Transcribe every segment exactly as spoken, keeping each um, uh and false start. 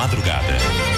Madrugada.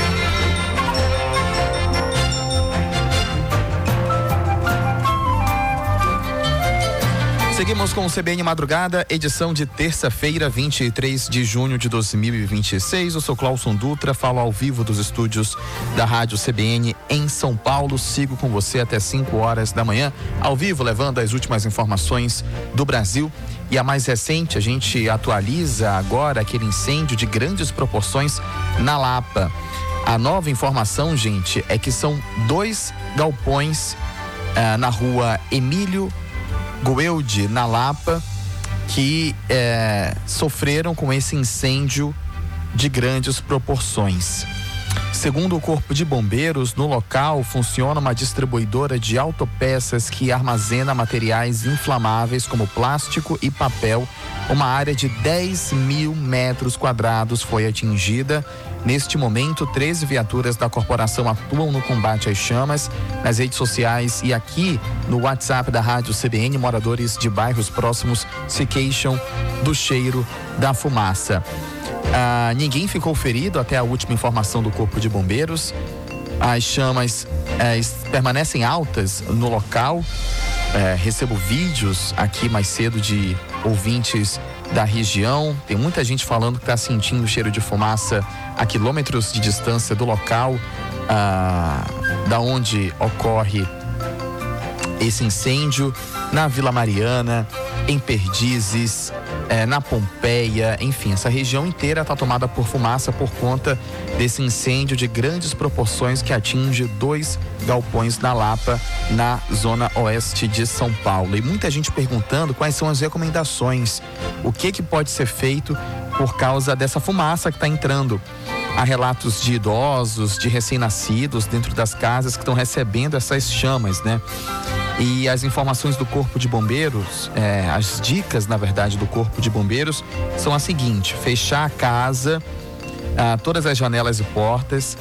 Seguimos com o C B N Madrugada, edição de terça-feira, vinte e três de junho de dois mil e vinte e seis. Eu sou Clauson Dutra, falo ao vivo dos estúdios da Rádio C B N em São Paulo. Sigo com você até cinco horas da manhã, ao vivo, levando as últimas informações do Brasil. E a mais recente, a gente atualiza agora aquele incêndio de grandes proporções na Lapa. A nova informação, gente, é que são dois galpões ah, na rua Emílio Goeldi, na Lapa, que é, sofreram com esse incêndio de grandes proporções. Segundo o Corpo de Bombeiros, no local funciona uma distribuidora de autopeças que armazena materiais inflamáveis como plástico e papel. Uma área de dez mil metros quadrados foi atingida. Neste momento, treze viaturas da corporação atuam no combate às chamas. Nas redes sociais e aqui no WhatsApp da Rádio C B N, moradores de bairros próximos se queixam do cheiro da fumaça. Ah, ninguém ficou ferido até a última informação do Corpo de Bombeiros. As chamas eh, permanecem altas no local. Eh, recebo vídeos aqui mais cedo de ouvintes da região. Tem muita gente falando que está sentindo o cheiro de fumaça a quilômetros de distância do local ah, da onde ocorre esse incêndio, na Vila Mariana, em Perdizes, eh, na Pompeia, enfim, essa região inteira está tomada por fumaça por conta desse incêndio de grandes proporções que atinge dois galpões na Lapa, na zona oeste de São Paulo. E muita gente perguntando quais são as recomendações, o que que pode ser feito por causa dessa fumaça que está entrando. Há relatos de idosos, de recém-nascidos dentro das casas que estão recebendo essas chamas, né? E as informações do Corpo de Bombeiros, é, as dicas, na verdade, do Corpo de Bombeiros são as seguintes: fechar a casa, ah, todas as janelas e portas,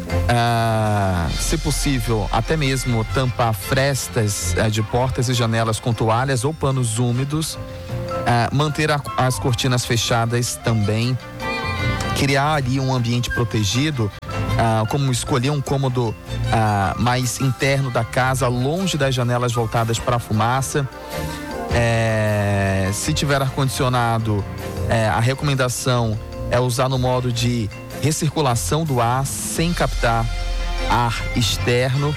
ah, se possível, até mesmo tampar frestas ah, de portas e janelas com toalhas ou panos úmidos, ah, manter a, as cortinas fechadas também, criar ali um ambiente protegido, ah, como escolher um cômodo ah, mais interno da casa, longe das janelas voltadas para a fumaça. É, se tiver ar-condicionado, é, a recomendação é usar no modo de recirculação do ar, sem captar ar externo.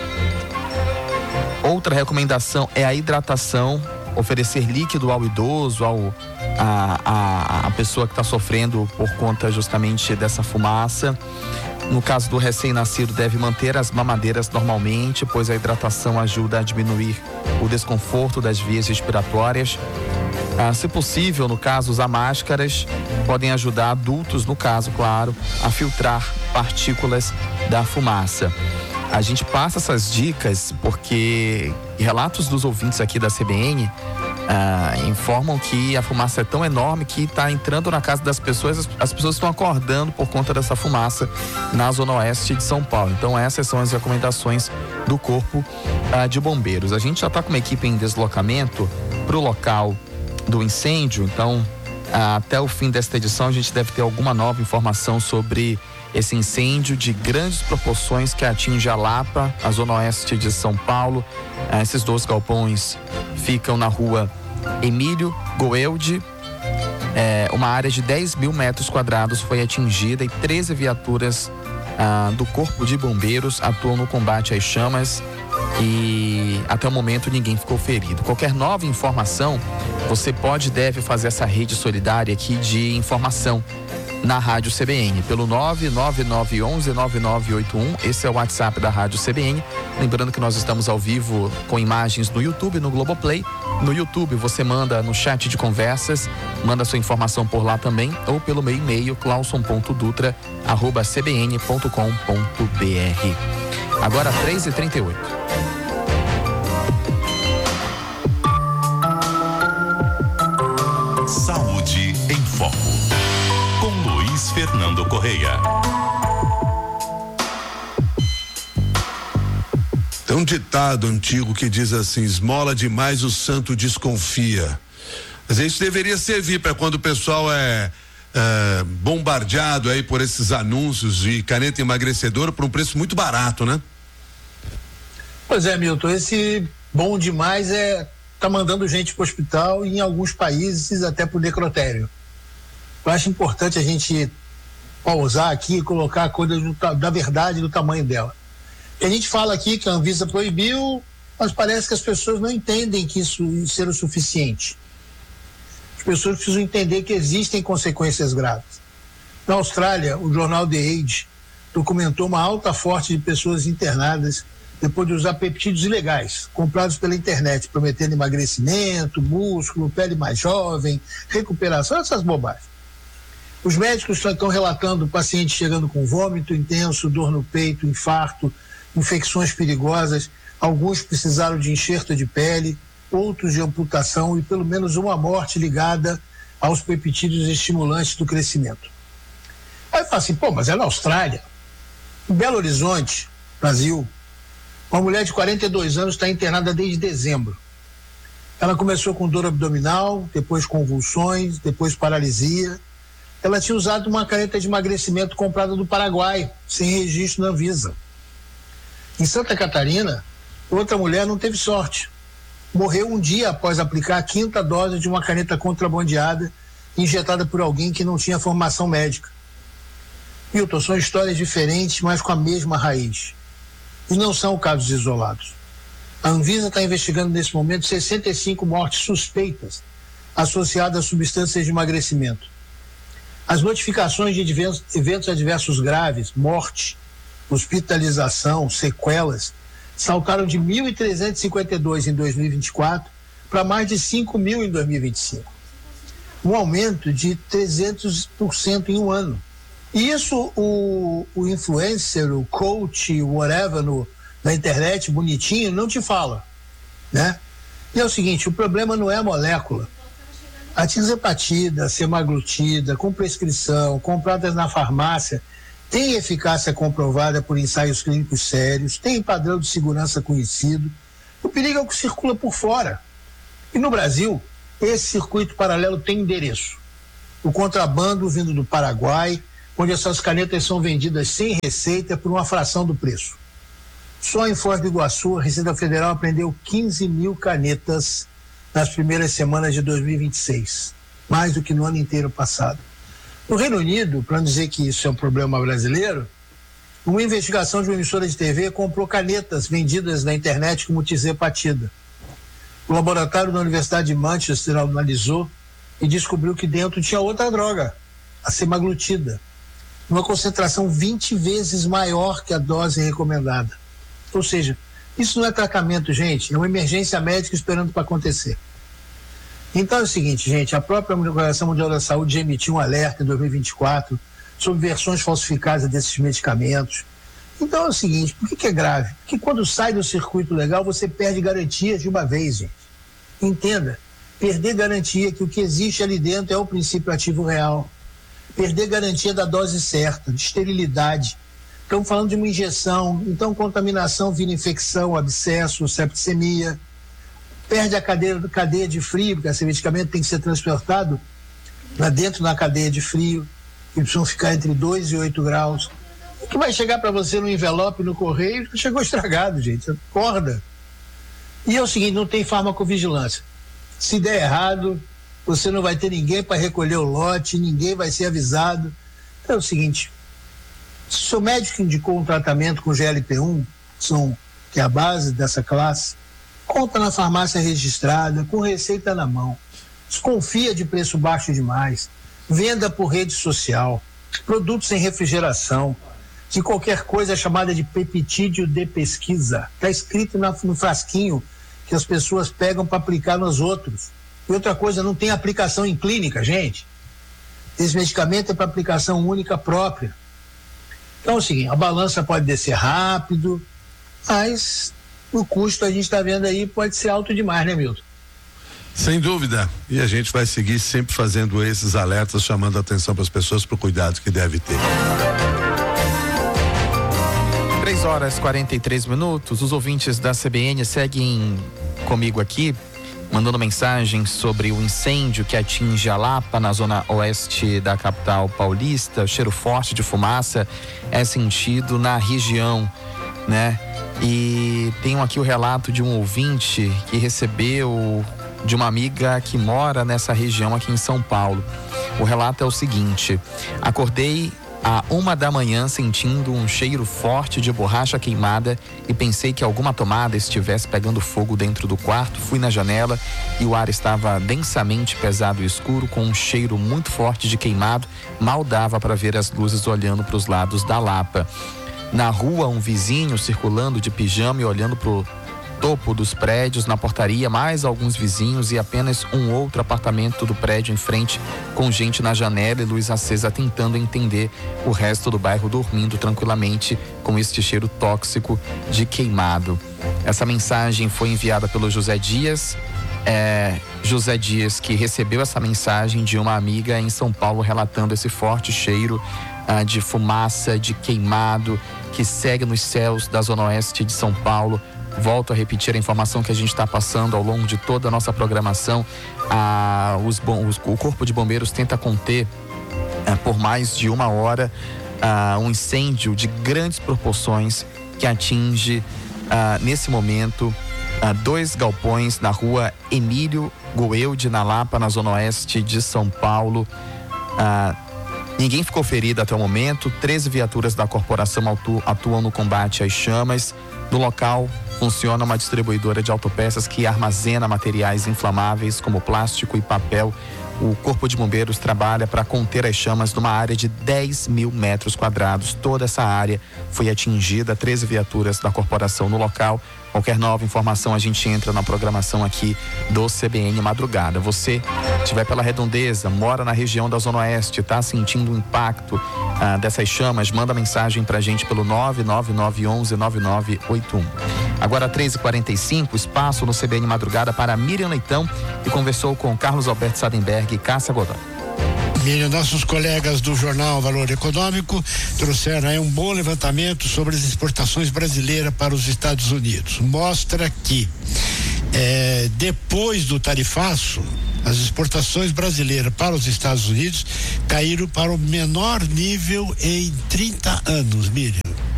Outra recomendação é a hidratação, oferecer líquido ao idoso, ao, a, a, a pessoa que está sofrendo por conta justamente dessa fumaça. No caso do recém-nascido, deve manter as mamadeiras normalmente, pois a hidratação ajuda a diminuir o desconforto das vias respiratórias. Ah, se possível, no caso, usar máscaras podem ajudar adultos, no caso, claro, a filtrar partículas da fumaça. A gente passa essas dicas porque relatos dos ouvintes aqui da C B N ah, informam que a fumaça é tão enorme que está entrando na casa das pessoas, as, as pessoas estão acordando por conta dessa fumaça na zona oeste de São Paulo. Então essas são as recomendações do Corpo ah, de Bombeiros. A gente já está com uma equipe em deslocamento para o local do incêndio, então ah, até o fim desta edição a gente deve ter alguma nova informação sobre esse incêndio de grandes proporções que atinge a Lapa, a zona oeste de São Paulo. Ah, esses dois galpões ficam na rua Emílio Goeldi. É, uma área de dez mil metros quadrados foi atingida e treze viaturas ah, do Corpo de Bombeiros atuam no combate às chamas e até o momento ninguém ficou ferido. Qualquer nova informação, você pode e deve fazer essa rede solidária aqui de informação na Rádio C B N, pelo nove nove nove um um nove nove oito um. Esse é o WhatsApp da Rádio C B N. Lembrando que nós estamos ao vivo com imagens no YouTube, no Globoplay. No YouTube você manda no chat de conversas, manda sua informação por lá também, ou pelo meu e-mail clauson ponto dutra arroba c b n ponto com ponto b r. Agora três e trinta e oito. Saúde em Foco, com Luiz Fernando Correia. Tem um ditado antigo que diz assim: esmola demais o santo desconfia. Mas isso deveria servir para quando o pessoal é é, bombardeado aí por esses anúncios de caneta emagrecedora por um preço muito barato, né? Pois é, Milton, esse bom demais é tá mandando gente para o hospital e em alguns países até por necrotério. Eu acho importante a gente pausar aqui e colocar a coisa do, da verdade do tamanho dela. E a gente fala aqui que a Anvisa proibiu, mas parece que as pessoas não entendem que isso, isso ser o suficiente. As pessoas precisam entender que existem consequências graves. Na Austrália, o jornal The Age documentou uma alta forte de pessoas internadas depois de usar peptídeos ilegais, comprados pela internet, prometendo emagrecimento, músculo, pele mais jovem, recuperação, essas bobagens. Os médicos estão relatando pacientes chegando com vômito intenso, dor no peito, infarto, infecções perigosas. Alguns precisaram de enxerto de pele, outros de amputação e pelo menos uma morte ligada aos peptídeos estimulantes do crescimento. Aí fala assim, pô, mas é na Austrália. Em Belo Horizonte, Brasil, uma mulher de quarenta e dois anos está internada desde dezembro. Ela começou com dor abdominal, depois convulsões, depois paralisia. Ela tinha usado uma caneta de emagrecimento comprada do Paraguai, sem registro na Anvisa. Em Santa Catarina, outra mulher não teve sorte. Morreu um dia após aplicar a quinta dose de uma caneta contrabandeada, injetada por alguém que não tinha formação médica. Milton, são histórias diferentes, mas com a mesma raiz. E não são casos isolados. A Anvisa está investigando nesse momento sessenta e cinco mortes suspeitas associadas a substâncias de emagrecimento. As notificações de eventos adversos graves, morte, hospitalização, sequelas, saltaram de mil trezentos e cinquenta e dois em dois mil e vinte e quatro para mais de cinco mil em dois mil e vinte e cinco. Um aumento de trezentos por cento em um ano. E isso o, o influencer, o coach, whatever, no, na internet, bonitinho, não te fala, né? E é o seguinte, o problema não é a molécula. A tirzepatida, semaglutida, com prescrição, compradas na farmácia, tem eficácia comprovada por ensaios clínicos sérios, tem padrão de segurança conhecido. O perigo é o que circula por fora. E no Brasil, esse circuito paralelo tem endereço. O contrabando vindo do Paraguai, onde essas canetas são vendidas sem receita por uma fração do preço. Só em Foz do Iguaçu, a Receita Federal apreendeu quinze mil canetas nas primeiras semanas de dois mil e vinte e seis, mais do que no ano inteiro passado. No Reino Unido, para não dizer que isso é um problema brasileiro, uma investigação de uma emissora de T V comprou canetas vendidas na internet como tirzepatida. O laboratório da Universidade de Manchester analisou e descobriu que dentro tinha outra droga, a semaglutida, uma concentração vinte vezes maior que a dose recomendada. Ou seja, isso não é tratamento, gente, é uma emergência médica esperando para acontecer. Então é o seguinte, gente, a própria Organização Mundial da Saúde já emitiu um alerta em dois mil e vinte e quatro sobre versões falsificadas desses medicamentos. Então é o seguinte, por que que é grave? Porque quando sai do circuito legal, você perde garantias de uma vez, gente. Entenda, perder garantia que o que existe ali dentro é o princípio ativo real. Perder garantia da dose certa, de esterilidade. Estamos falando de uma injeção, então contaminação vira infecção, abscesso, septicemia. Perde a cadeia, cadeia de frio, porque esse medicamento tem que ser transportado lá dentro da cadeia de frio, que precisam ficar entre dois e oito graus. O que vai chegar para você no envelope, no correio, chegou estragado, gente. Acorda. E é o seguinte, não tem farmacovigilância. Se der errado, você não vai ter ninguém para recolher o lote, ninguém vai ser avisado. Então é o seguinte, se o seu médico indicou um tratamento com G L P um, são, que é a base dessa classe, compra na farmácia registrada, com receita na mão. Desconfia de preço baixo demais. Venda por rede social. Produtos sem refrigeração. Que qualquer coisa é chamada de peptídeo de pesquisa. Está escrito na, no frasquinho que as pessoas pegam para aplicar nos outros. E outra coisa, não tem aplicação em clínica, gente. Esse medicamento é para aplicação única própria. Então é o seguinte, a balança pode descer rápido, mas o custo a gente está vendo aí pode ser alto demais, né, Milton? Sem dúvida. E a gente vai seguir sempre fazendo esses alertas, chamando a atenção para as pessoas para o cuidado que deve ter. três horas e quarenta e três minutos. Os ouvintes da C B N seguem comigo aqui. mandando mensagem sobre o incêndio que atinge a Lapa, na zona oeste da capital paulista. O cheiro forte de fumaça é sentido na região, né? E tenho aqui o relato de um ouvinte que recebeu de uma amiga que mora nessa região aqui em São Paulo. O relato é o seguinte: acordei à uma da manhã sentindo um cheiro forte de borracha queimada e pensei que alguma tomada estivesse pegando fogo dentro do quarto. Fui na janela e o ar estava densamente pesado e escuro, com um cheiro muito forte de queimado. Mal dava para ver as luzes olhando para os lados da Lapa. Na rua, um vizinho circulando de pijama e olhando pro topo dos prédios. Na portaria, mais alguns vizinhos e apenas um outro apartamento do prédio em frente, com gente na janela e luz acesa, tentando entender. O resto do bairro dormindo tranquilamente com este cheiro tóxico de queimado. Essa mensagem foi enviada pelo José Dias. É, José Dias que recebeu essa mensagem de uma amiga em São Paulo, relatando esse forte cheiro ah, de fumaça, de queimado, que segue nos céus da zona oeste de São Paulo. Volto a repetir a informação que a gente está passando ao longo de toda a nossa programação. Ah, os, os, o Corpo de Bombeiros tenta conter ah, por mais de uma hora ah, um incêndio de grandes proporções que atinge ah, nesse momento ah, dois galpões na rua Emílio Goeldi, na Lapa, na zona oeste de São Paulo. Ah, Ninguém ficou ferido até o momento. treze viaturas da corporação atu- atuam no combate às chamas. No local funciona uma distribuidora de autopeças que armazena materiais inflamáveis como plástico e papel. O Corpo de Bombeiros trabalha para conter as chamas numa área de dez mil metros quadrados. Toda essa área foi atingida. treze viaturas da corporação no local. Qualquer nova informação, a gente entra na programação aqui do C B N Madrugada. Você estiver pela Redondeza, mora na região da Zona Oeste, está sentindo o impacto ah, dessas chamas, manda mensagem pra gente pelo nove nove nove um um nove nove oito um. Agora, treze e quarenta e cinco, espaço no C B N Madrugada para Miriam Leitão, que conversou com Carlos Alberto Sadenberg e Cássia Godoy. Miriam, nossos colegas do jornal Valor Econômico trouxeram aí um bom levantamento sobre as exportações brasileiras para os Estados Unidos. Mostra que é, depois do tarifaço, as exportações brasileiras para os Estados Unidos caíram para o menor nível em trinta anos, Miriam.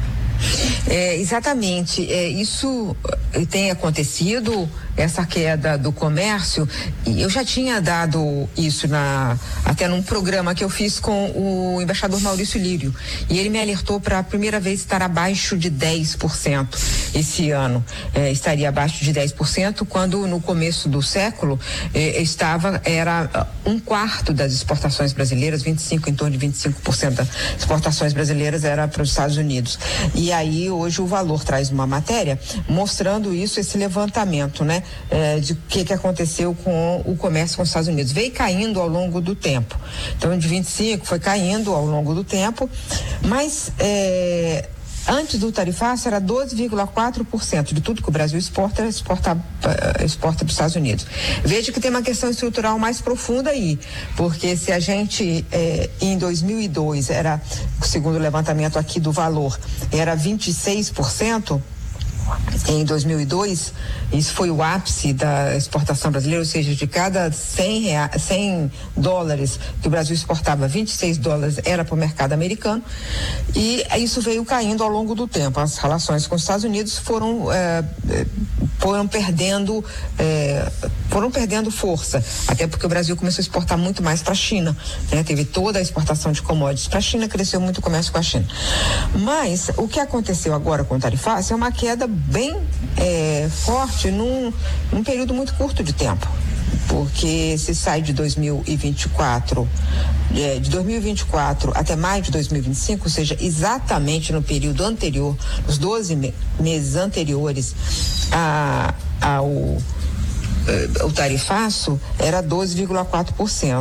É, exatamente, é, isso tem acontecido, essa queda do comércio, e eu já tinha dado isso na, até num programa que eu fiz com o embaixador Maurício Lírio, e ele me alertou para a primeira vez estar abaixo de dez por cento esse ano. É, estaria abaixo de dez por cento, quando no começo do século é, estava, era um quarto das exportações brasileiras, vinte e cinco, em torno de vinte e cinco por cento das exportações brasileiras era para os Estados Unidos. E aí hoje o Valor traz uma matéria mostrando isso, esse levantamento, né? É, de o que, que aconteceu com o comércio com os Estados Unidos. Veio caindo ao longo do tempo. Então, de vinte e cinco foi caindo ao longo do tempo, mas é, antes do tarifaço era doze vírgula quatro por cento de tudo que o Brasil exporta, exporta, exporta para os Estados Unidos. Veja que tem uma questão estrutural mais profunda aí, porque se a gente é, em dois mil e dois era, segundo o levantamento aqui do Valor, era vinte e seis por cento. Em dois mil e dois, isso foi o ápice da exportação brasileira, ou seja, de cada cem, rea, cem dólares que o Brasil exportava, vinte e seis dólares era para o mercado americano, e isso veio caindo ao longo do tempo. As relações com os Estados Unidos foram, é, foram perdendo é, foram perdendo força, até porque o Brasil começou a exportar muito mais para a China, né? Teve toda a exportação de commodities para a China, cresceu muito o comércio com a China. Mas o que aconteceu agora com o tarifaço é uma queda bem é, forte num, num período muito curto de tempo, porque se sai de dois mil e vinte e quatro, é, de dois mil e vinte e quatro até maio de dois mil e vinte e cinco, ou seja, exatamente no período anterior, os doze me, meses anteriores a, ao o tarifaço, era doze vírgula quatro por cento.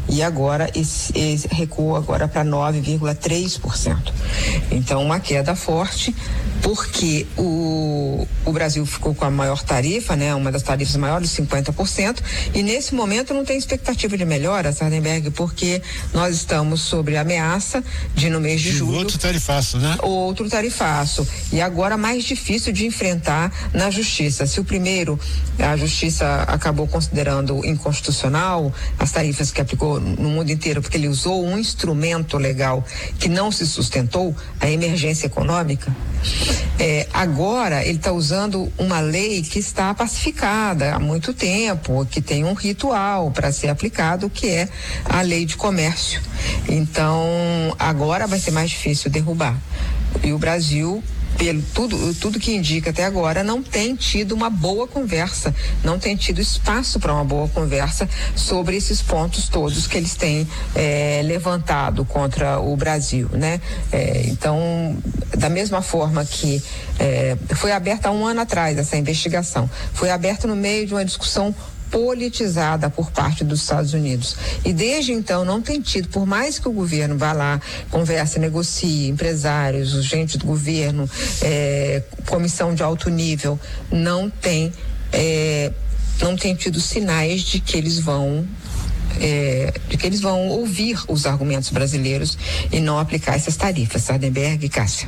e agora esse, esse recuo agora para nove vírgula três por cento. Então, uma queda forte, porque o, o Brasil ficou com a maior tarifa, né, uma das tarifas maiores, cinquenta por cento, e nesse momento não tem expectativa de melhora, Sardenberg, porque nós estamos sobre ameaça de, no mês de julho, outro tarifaço, né? Outro tarifaço, e agora mais difícil de enfrentar na justiça. Se o primeiro, a justiça acabou considerando inconstitucional as tarifas que aplicou no mundo inteiro, porque ele usou um instrumento legal que não se sustentou, a emergência econômica, é, agora ele está usando uma lei que está pacificada há muito tempo, que tem um ritual para ser aplicado, que é a lei de comércio. Então, agora vai ser mais difícil derrubar. E o Brasil, pelo tudo, tudo que indica até agora, não tem tido uma boa conversa, não tem tido espaço para uma boa conversa sobre esses pontos todos que eles têm é, levantado contra o Brasil, né? É, então, da mesma forma que é, foi aberta há um ano atrás essa investigação, foi aberta no meio de uma discussão politizada por parte dos Estados Unidos. E desde então não tem tido, por mais que o governo vá lá, converse, negocie, empresários, gente do governo, é, comissão de alto nível, não tem, é, não tem tido sinais de que eles vão É, de que eles vão ouvir os argumentos brasileiros e não aplicar essas tarifas. Sardenberg e Cássia.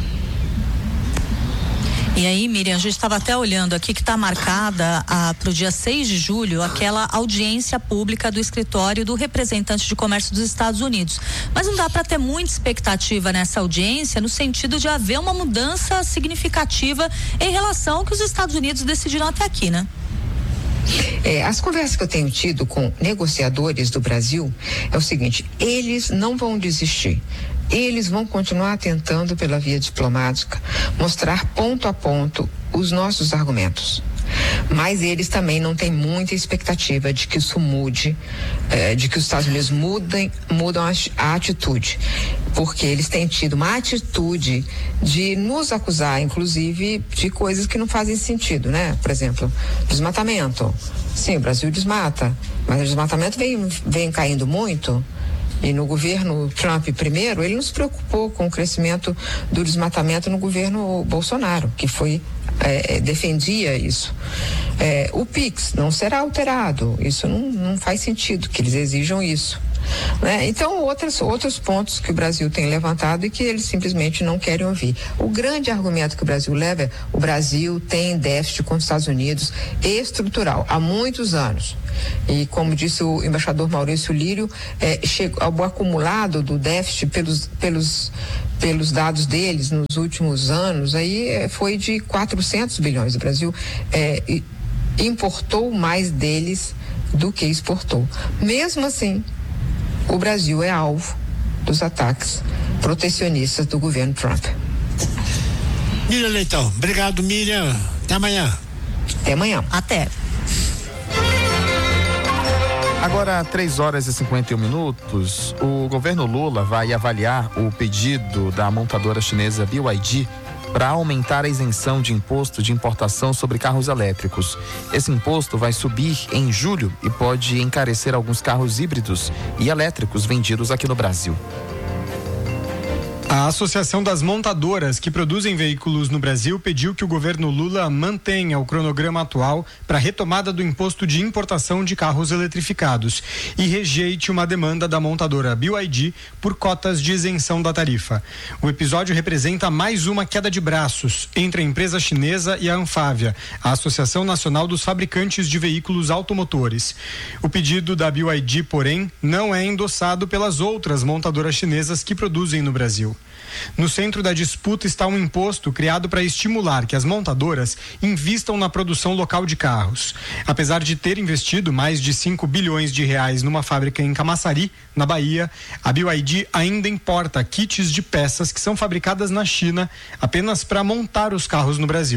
E aí, Miriam, a gente estava até olhando aqui que está marcada para o dia seis de julho aquela audiência pública do escritório do representante de comércio dos Estados Unidos. Mas não dá para ter muita expectativa nessa audiência, no sentido de haver uma mudança significativa em relação ao que os Estados Unidos decidiram até aqui, né? É, as conversas que eu tenho tido com negociadores do Brasil é o seguinte: eles não vão desistir. Eles vão continuar tentando, pela via diplomática, mostrar ponto a ponto os nossos argumentos. Mas eles também não têm muita expectativa de que isso mude, eh, de que os Estados Unidos mudem, mudam a, a atitude. Porque eles têm tido uma atitude de nos acusar, inclusive, de coisas que não fazem sentido, né? Por exemplo, desmatamento. Sim, o Brasil desmata, mas o desmatamento vem, vem caindo muito. E no governo Trump primeiro, ele não se preocupou com o crescimento do desmatamento no governo Bolsonaro, que foi, é, defendia isso. É, o PIX não será alterado, isso não, não faz sentido que eles exijam isso. Né? Então, outros, outros pontos que o Brasil tem levantado e que eles simplesmente não querem ouvir. O grande argumento que o Brasil leva é: o Brasil tem déficit com os Estados Unidos estrutural há muitos anos. E como disse o embaixador Maurício Lírio, é, chegou, o acumulado do déficit pelos, pelos, pelos dados deles nos últimos anos aí é, foi de quatrocentos bilhões. O Brasil é, importou mais deles do que exportou. Mesmo assim, o Brasil é alvo dos ataques protecionistas do governo Trump. Miriam Leitão, obrigado, Miriam. Até amanhã. Até amanhã. Até. Agora, três horas e cinquenta e um minutos, o governo Lula vai avaliar o pedido da montadora chinesa B Y D para aumentar a isenção de imposto de importação sobre carros elétricos. Esse imposto vai subir em julho e pode encarecer alguns carros híbridos e elétricos vendidos aqui no Brasil. A Associação das Montadoras que produzem veículos no Brasil pediu que o governo Lula mantenha o cronograma atual para a retomada do imposto de importação de carros eletrificados e rejeite uma demanda da montadora B Y D por cotas de isenção da tarifa. O episódio representa mais uma queda de braços entre a empresa chinesa e a Anfávia, a Associação Nacional dos Fabricantes de Veículos Automotores. O pedido da B Y D, porém, não é endossado pelas outras montadoras chinesas que produzem no Brasil. No centro da disputa está um imposto criado para estimular que as montadoras invistam na produção local de carros. Apesar de ter investido mais de cinco bilhões de reais numa fábrica em Camaçari, na Bahia, a B Y D ainda importa kits de peças que são fabricadas na China apenas para montar os carros no Brasil.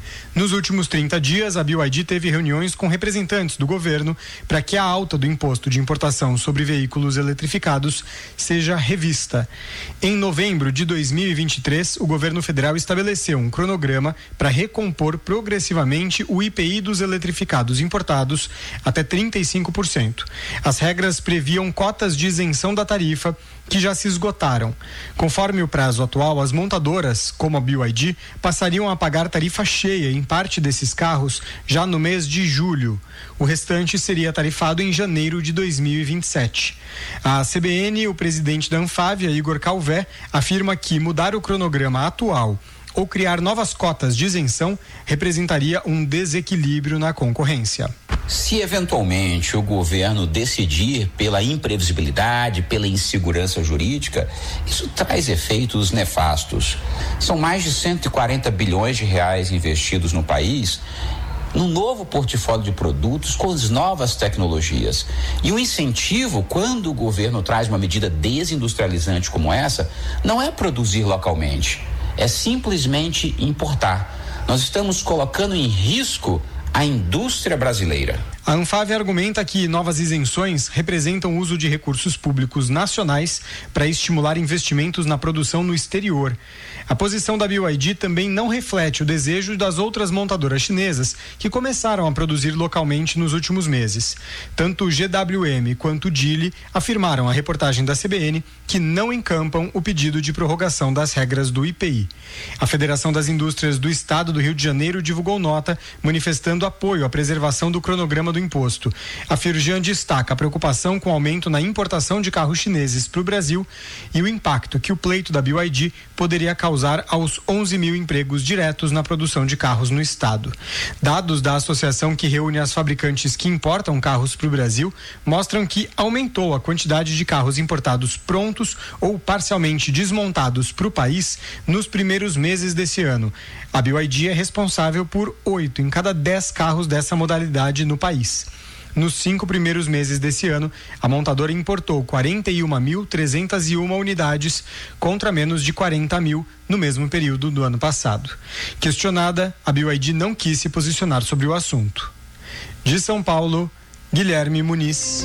Nos últimos trinta dias, a B Y D teve reuniões com representantes do governo para que a alta do imposto de importação sobre veículos eletrificados seja revista. Em novembro de dois mil e vinte e três, o governo federal estabeleceu um cronograma para recompor progressivamente o I P I dos eletrificados importados até trinta e cinco por cento. As regras previam cotas de isenção da tarifa que já se esgotaram. Conforme o prazo atual, as montadoras, como a B Y D, passariam a pagar tarifa cheia em parte desses carros já no mês de julho. O restante seria tarifado em janeiro de dois mil e vinte e sete. A C B N, o presidente da Anfávia, Igor Calvé, afirma que mudar o cronograma atual ou criar novas cotas de isenção representaria um desequilíbrio na concorrência. Se eventualmente o governo decidir pela imprevisibilidade, pela insegurança jurídica, isso traz efeitos nefastos. São mais de cento e quarenta bilhões de reais investidos no país num novo portfólio de produtos com as novas tecnologias. E o incentivo, quando o governo traz uma medida desindustrializante como essa, não é produzir localmente, é simplesmente importar. Nós estamos colocando em risco a indústria brasileira. A Anfávia argumenta que novas isenções representam o uso de recursos públicos nacionais para estimular investimentos na produção no exterior. A posição da B Y D também não reflete o desejo das outras montadoras chinesas que começaram a produzir localmente nos últimos meses. Tanto o G W M quanto o Geely afirmaram à reportagem da C B N que não encampam o pedido de prorrogação das regras do I P I. A Federação das Indústrias do Estado do Rio de Janeiro divulgou nota manifestando apoio à preservação do cronograma do imposto. A Firjan destaca a preocupação com o aumento na importação de carros chineses para o Brasil e o impacto que o pleito da B Y D poderia causar aos onze mil empregos diretos na produção de carros no estado. Dados da associação que reúne as fabricantes que importam carros para o Brasil mostram que aumentou a quantidade de carros importados prontos ou parcialmente desmontados para o país nos primeiros meses desse ano. A B Y D é responsável por oito em cada dez carros dessa modalidade no país. Nos cinco primeiros meses desse ano, a montadora importou quarenta e uma mil trezentas e uma unidades contra menos de quarenta mil no mesmo período do ano passado. Questionada, a B Y D não quis se posicionar sobre o assunto. De São Paulo, Guilherme Muniz.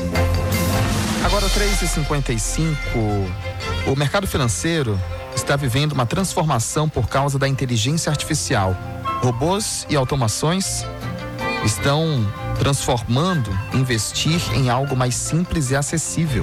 Agora três e cinquenta e cinco, o mercado financeiro está vivendo uma transformação por causa da inteligência artificial. Robôs e automações estão transformando investir em algo mais simples e acessível.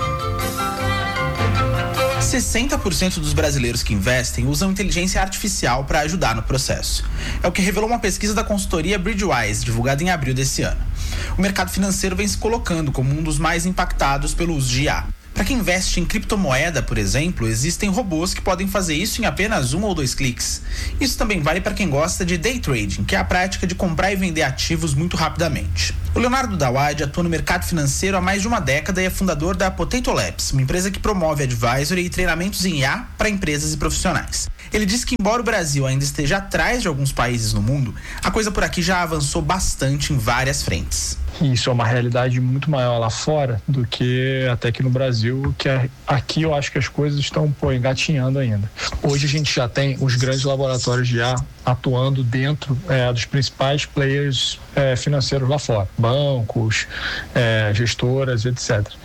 sessenta por cento dos brasileiros que investem usam inteligência artificial para ajudar no processo. É o que revelou uma pesquisa da consultoria Bridgewise, divulgada em abril desse ano. O mercado financeiro vem se colocando como um dos mais impactados pelo uso de I A. Para quem investe em criptomoeda, por exemplo, existem robôs que podem fazer isso em apenas um ou dois cliques. Isso também vale para quem gosta de day trading, que é a prática de comprar e vender ativos muito rapidamente. O Leonardo Dawad atua no mercado financeiro há mais de uma década e é fundador da Potato Labs, uma empresa que promove advisory e treinamentos em I A para empresas e profissionais. Ele diz que, embora o Brasil ainda esteja atrás de alguns países no mundo, a coisa por aqui já avançou bastante em várias frentes. Isso é uma realidade muito maior lá fora do que até aqui no Brasil, que é, aqui eu acho que as coisas estão pô, engatinhando ainda. Hoje a gente já tem os grandes laboratórios de I A atuando dentro é, dos principais players é, financeiros lá fora, bancos, é, gestoras, etcétera.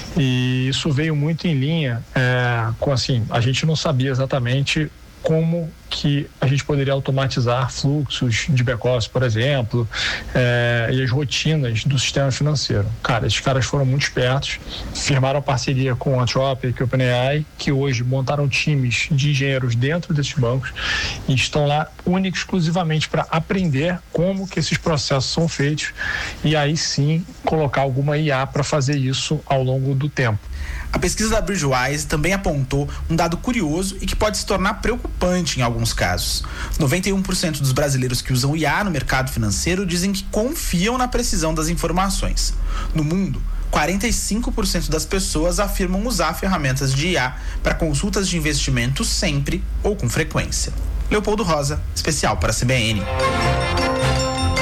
E isso veio muito em linha é, com assim, a gente não sabia exatamente como que a gente poderia automatizar fluxos de back-office, por exemplo, é, e as rotinas do sistema financeiro. Cara, esses caras foram muito espertos, firmaram parceria com a Anthropic e o OpenAI, que hoje montaram times de engenheiros dentro desses bancos e estão lá única e exclusivamente para aprender como que esses processos são feitos e aí sim colocar alguma I A para fazer isso ao longo do tempo. A pesquisa da Bridgewise também apontou um dado curioso e que pode se tornar preocupante em alguns casos. noventa e um por cento dos brasileiros que usam I A no mercado financeiro dizem que confiam na precisão das informações. No mundo, quarenta e cinco por cento das pessoas afirmam usar ferramentas de I A para consultas de investimento sempre ou com frequência. Leopoldo Rosa, especial para a C B N.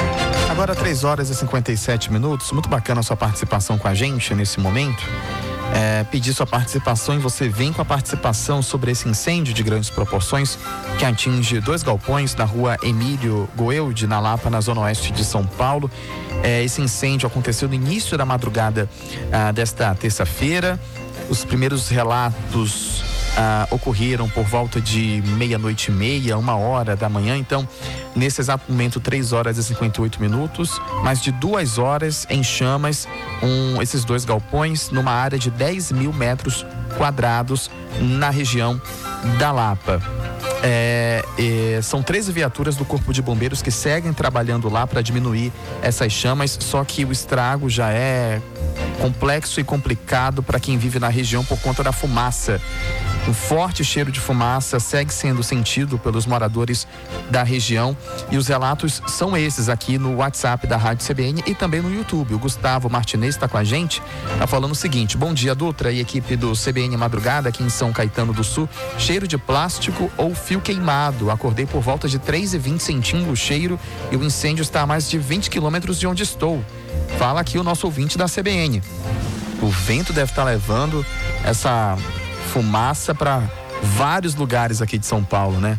Agora três horas e cinquenta e sete minutos, muito bacana a sua participação com a gente nesse momento. é, pedir sua participação, e você vem com a participação sobre esse incêndio de grandes proporções que atinge dois galpões na rua Emílio Goeldi, na Lapa, na zona oeste de São Paulo. É, esse incêndio aconteceu no início da madrugada ah, desta terça-feira. Os primeiros relatos ah, ocorreram por volta de meia-noite e meia, uma hora da manhã. Então, nesse exato momento, três horas e cinquenta e oito minutos, mais de duas horas em chamas, um, esses dois galpões, numa área de dez mil metros quadrados na região da Lapa. É, é, são treze viaturas do Corpo de Bombeiros que seguem trabalhando lá para diminuir essas chamas, só que o estrago já é complexo e complicado para quem vive na região por conta da fumaça. Um forte cheiro de fumaça segue sendo sentido pelos moradores da região, e os relatos são esses aqui no WhatsApp da Rádio C B N e também no YouTube. O Gustavo Martinez está com a gente, está falando o seguinte: bom dia, Dutra e equipe do C B N Madrugada aqui em São Caetano do Sul. Cheiro de plástico ou fio queimado. Acordei por volta de três e vinte, sentindo o cheiro, e o incêndio está a mais de vinte quilômetros de onde estou. Fala aqui o nosso ouvinte da C B N. O vento deve estar levando essa fumaça para vários lugares aqui de São Paulo, né?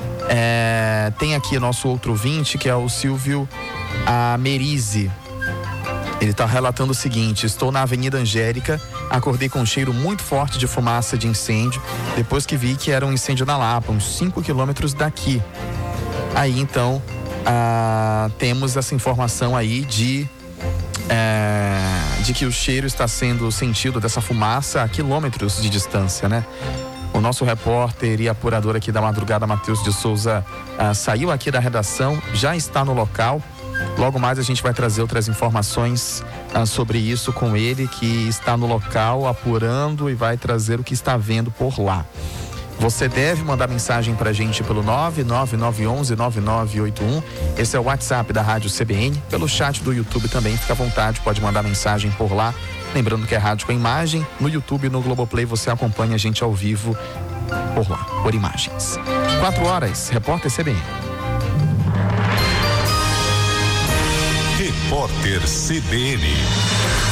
É, tem aqui nosso outro ouvinte, que é o Silvio Amerize. Ele está relatando o seguinte: estou na Avenida Angélica, acordei com um cheiro muito forte de fumaça de incêndio, depois que vi que era um incêndio na Lapa, uns cinco quilômetros daqui. Aí então ah, temos essa informação aí de É, de que o cheiro está sendo sentido dessa fumaça a quilômetros de distância, né? O nosso repórter e apurador aqui da madrugada, Matheus de Souza, ah, saiu aqui da redação, já está no local. Logo mais a gente vai trazer outras informações ah, sobre isso com ele, que está no local apurando e vai trazer o que está vendo por lá. Você deve mandar mensagem pra gente pelo nove nove nove um um nove nove oito um. Esse é o WhatsApp da Rádio C B N. Pelo chat do YouTube também, fica à vontade, pode mandar mensagem por lá. Lembrando que é rádio com imagem. No YouTube e no Globoplay você acompanha a gente ao vivo por lá, por imagens. Quatro horas, repórter C B N. Repórter C B N.